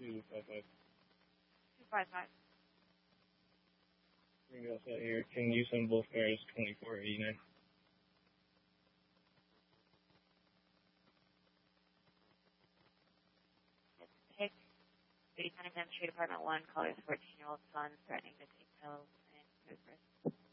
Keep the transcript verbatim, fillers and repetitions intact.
two five five. two five five. Ring all set here. Can you send both cars twenty-four eighty-nine? Pick eighty-nine M Street, Apartment one, caller fourteen-year-old son threatening to take pills and food risks.